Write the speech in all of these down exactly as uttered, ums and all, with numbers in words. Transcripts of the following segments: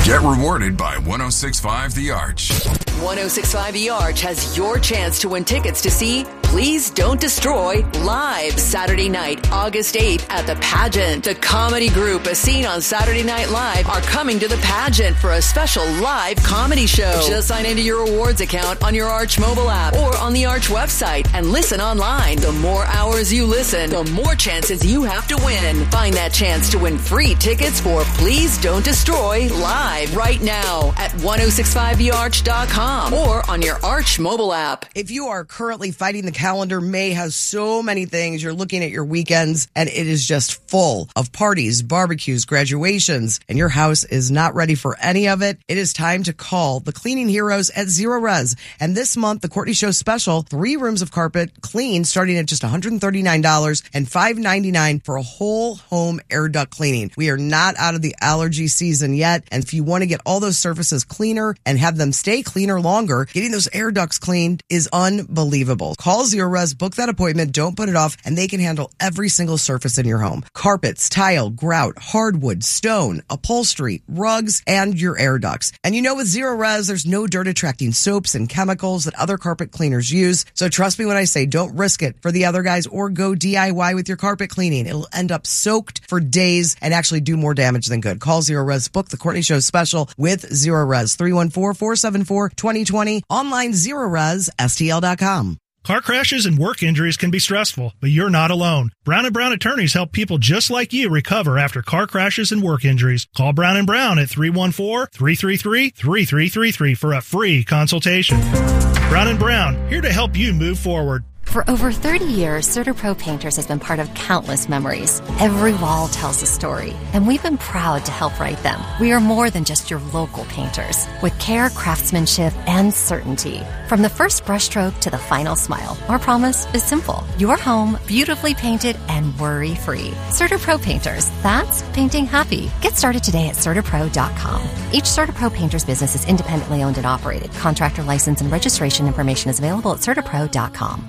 Get rewarded by one oh six point five The Arch. one oh six point five The Arch has your chance to win tickets to see Please Don't Destroy live Saturday night, August eighth at the Pageant. The comedy group as seen on Saturday Night Live are coming to the Pageant for a special live comedy show. Just sign into your rewards account on your Arch mobile app or on the Arch website and listen online. The more hours you listen, the more chances you have to win. Find that chance to win free tickets for Please Don't Destroy live right now at ten sixty-five the arch dot com or on your Arch mobile app. If you are currently fighting the calendar, May has so many things. You're looking at your weekends and it is just full of parties, barbecues, graduations, and your house is not ready for any of it. It is time to call the cleaning heroes at Zero Res. And this month, the Courtney Show special, three rooms of carpet clean starting at just one hundred thirty-nine dollars and five ninety-nine for a whole home air duct cleaning. We are not out of the allergy season yet. And if you want to get all those surfaces cleaner and have them stay cleaner longer, getting those air ducts cleaned is unbelievable. Call Zero Res, book that appointment, don't put it off, and they can handle every single surface in your home. Carpets, tile, grout, hardwood, stone, upholstery, rugs, and your air ducts. And you know with Zero Res, there's no dirt attracting soaps and chemicals that other carpet cleaners use. So trust me when I say don't risk it for the other guys or go D I Y with your carpet cleaning. It'll end up soaked for days and actually do more damage than good. Call Zero Res, book the Courtney Show special with Zero Res, three one four, four seven four, two zero two zero, online zero res s t l dot com. Car crashes and work injuries can be stressful, but you're not alone. Brown and Brown attorneys help people just like you recover after car crashes and work injuries. Call Brown and Brown at three one four, three three three, three three three three for a free consultation. Brown and Brown, here to help you move forward. For over thirty years, CertaPro Painters has been part of countless memories. Every wall tells a story, and we've been proud to help write them. We are more than just your local painters, with care, craftsmanship, and certainty. From the first brushstroke to the final smile, our promise is simple. Your home, beautifully painted and worry-free. CertaPro Painters, that's painting happy. Get started today at Certa Pro dot com. Each CertaPro Painters business is independently owned and operated. Contractor license and registration information is available at Certa Pro dot com.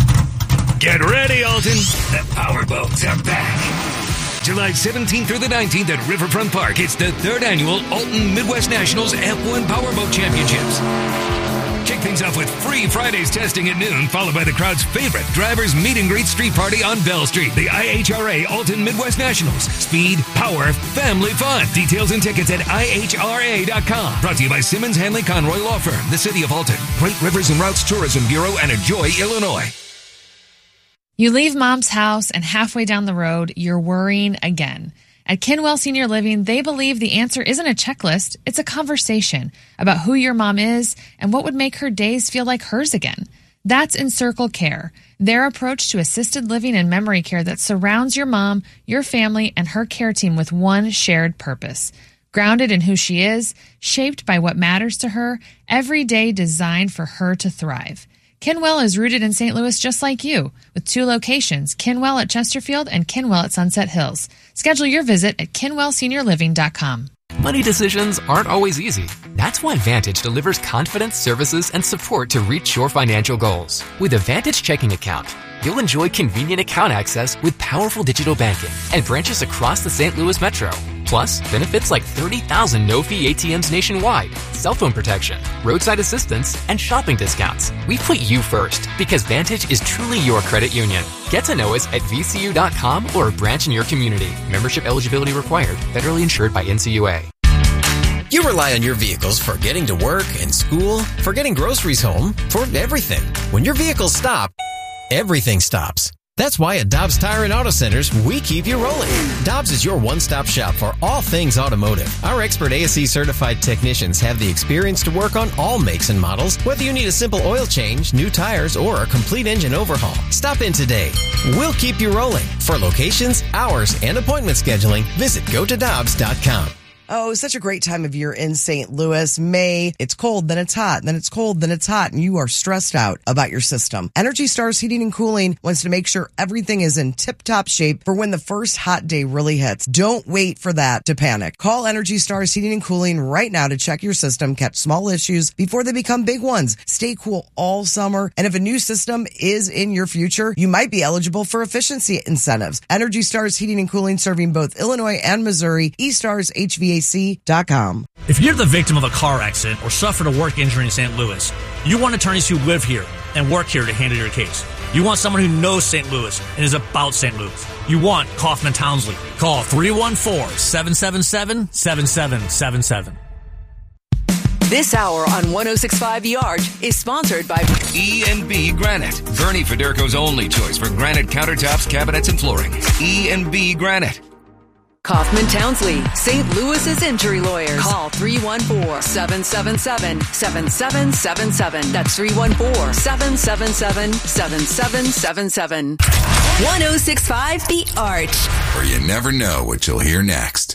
Get ready, Alton. The powerboats are back. July seventeenth through the nineteenth at Riverfront Park. It's the third annual Alton Midwest Nationals F one Powerboat Championships. Kick things off with free Fridays testing at noon, followed by the crowd's favorite drivers meet and greet street party on Bell Street. The I H R A Alton Midwest Nationals. Speed, power, family fun. Details and tickets at I H R A dot com. Brought to you by Simmons Hanley Conroy Law Firm, the City of Alton, Great Rivers and Routes Tourism Bureau, and Enjoy, Illinois. You leave mom's house and halfway down the road, you're worrying again. At Kinwell Senior Living, they believe the answer isn't a checklist, it's a conversation about who your mom is and what would make her days feel like hers again. That's Encircle Care, their approach to assisted living and memory care that surrounds your mom, your family, and her care team with one shared purpose. Grounded in who she is, shaped by what matters to her, every day designed for her to thrive. Kinwell is rooted in Saint Louis just like you, with two locations, Kinwell at Chesterfield and Kinwell at Sunset Hills. Schedule your visit at kinwell senior living dot com. Money decisions aren't always easy. That's why Vantage delivers confidence, services, and support to reach your financial goals. With a Vantage checking account, you'll enjoy convenient account access with powerful digital banking and branches across the Saint Louis metro. Plus, benefits like thirty thousand no-fee A T Ms nationwide, cell phone protection, roadside assistance, and shopping discounts. We put you first because Vantage is truly your credit union. Get to know us at v c u dot com or a branch in your community. Membership eligibility required. Federally insured by N C U A. You rely on your vehicles for getting to work and school, for getting groceries home, for everything. When your vehicles stop, everything stops. That's why at Dobbs Tire and Auto Centers, we keep you rolling. Dobbs is your one-stop shop for all things automotive. Our expert A S E certified technicians have the experience to work on all makes and models, whether you need a simple oil change, new tires, or a complete engine overhaul. Stop in today. We'll keep you rolling. For locations, hours, and appointment scheduling, visit go to dobbs dot com. Oh, such a great time of year in Saint Louis. May, it's cold, then it's hot, then it's cold, then it's hot, and you are stressed out about your system. Energy Stars Heating and Cooling wants to make sure everything is in tip-top shape for when the first hot day really hits. Don't wait for that to panic. Call Energy Stars Heating and Cooling right now to check your system, catch small issues before they become big ones. Stay cool all summer, and if a new system is in your future, you might be eligible for efficiency incentives. Energy Stars Heating and Cooling serving both Illinois and Missouri. E-Stars H V A C dot com. If you're the victim of a car accident or suffered a work injury in Saint Louis, you want attorneys who live here and work here to handle your case. You want someone who knows Saint Louis and is about Saint Louis. You want Kaufman Townsley. Call three one four, seven seven seven, seven seven seven seven. This hour on one oh six point five The Arch is sponsored by E and B Granite. Bernie Federko's only choice for granite countertops, cabinets, and flooring. E and B Granite. Kaufman Townsley, Saint Louis's injury lawyers. Call three one four, seven seven seven, seven seven seven seven. That's three one four, seven seven seven, seven seven seven seven. one oh six point five The Arch. Where you never know what you'll hear next.